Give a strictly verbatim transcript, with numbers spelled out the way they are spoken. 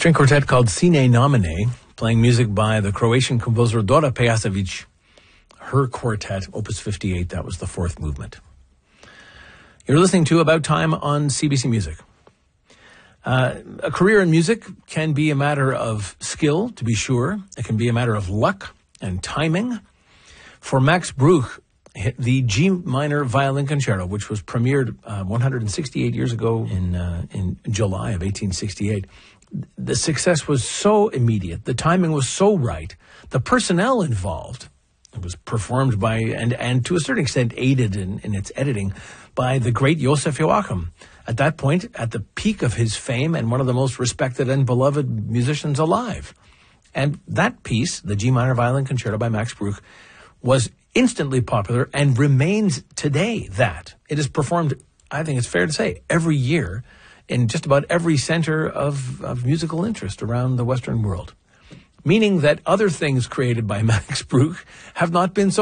String quartet called Sine Nomine, playing music by the Croatian composer Dora Pejacevic. Her quartet, Opus fifty-eight, that was the fourth movement. You're listening to About Time on C B C Music. Uh, a career in music can be a matter of skill, to be sure. It can be a matter of luck and timing. For Max Bruch, the G minor violin concerto, which was premiered uh, one hundred sixty-eight years ago in uh, in July of eighteen sixty-eight, the success was so immediate. The timing was so right. The personnel involved, it was performed by, and, and to a certain extent aided in, in its editing, by the great Josef Joachim. At that point, at the peak of his fame and one of the most respected and beloved musicians alive. And that piece, the G minor violin concerto by Max Bruch, was instantly popular and remains today that. It is performed, I think it's fair to say, every year in just about every center of, of musical interest around the Western world. Meaning that other things created by Max Bruch have not been so